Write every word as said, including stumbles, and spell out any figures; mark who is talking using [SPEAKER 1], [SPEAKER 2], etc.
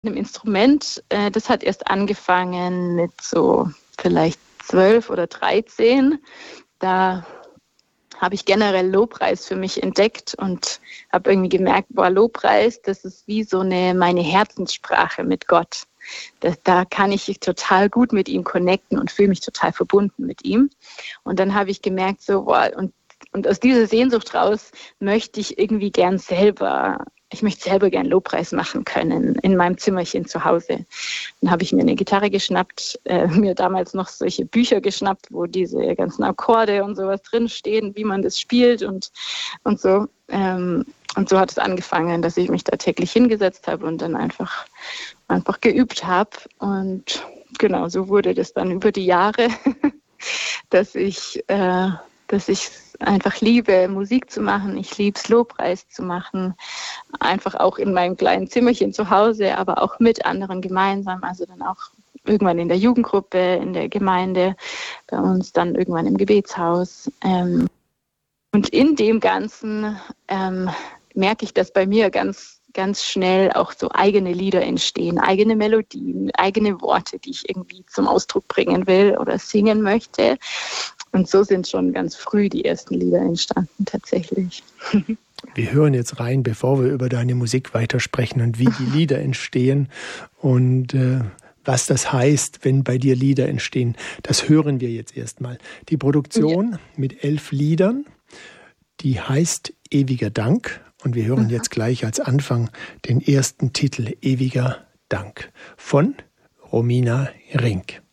[SPEAKER 1] einem Instrument, äh, das hat erst angefangen mit so vielleicht zwölf oder dreizehn. Da habe ich generell Lobpreis für mich entdeckt und habe irgendwie gemerkt, boah, Lobpreis, das ist wie so eine meine Herzenssprache mit Gott. Das, da kann ich total gut mit ihm connecten und fühle mich total verbunden mit ihm. Und dann habe ich gemerkt, so, boah, und, und aus dieser Sehnsucht raus möchte ich irgendwie gern selber, ich möchte selber gern Lobpreis machen können in meinem Zimmerchen zu Hause. Dann habe ich mir eine Gitarre geschnappt, äh, mir damals noch solche Bücher geschnappt, wo diese ganzen Akkorde und sowas drinstehen, wie man das spielt und, und so. Ähm, und so hat es angefangen, dass ich mich da täglich hingesetzt habe und dann einfach, einfach geübt habe. Und genau, so wurde das dann über die Jahre, dass ich, äh, dass ich einfach liebe, Musik zu machen. Ich liebe es, Lobpreis zu machen. Einfach auch in meinem kleinen Zimmerchen zu Hause, aber auch mit anderen gemeinsam. Also dann auch irgendwann in der Jugendgruppe, in der Gemeinde, bei uns dann irgendwann im Gebetshaus. Ähm, und in dem Ganzen ähm, merke ich, dass bei mir ganz, ganz schnell auch so eigene Lieder entstehen, eigene Melodien, eigene Worte, die ich irgendwie zum Ausdruck bringen will oder singen möchte. Und so sind schon ganz früh die ersten Lieder entstanden tatsächlich.
[SPEAKER 2] Wir hören jetzt rein, bevor wir über deine Musik weitersprechen und wie die Lieder entstehen und äh, was das heißt, wenn bei dir Lieder entstehen. Das hören wir jetzt erstmal. Die Produktion ja. mit elf Liedern, die heißt Ewiger Dank. Und wir hören mhm. jetzt gleich als Anfang den ersten Titel Ewiger Dank von Romina Rink.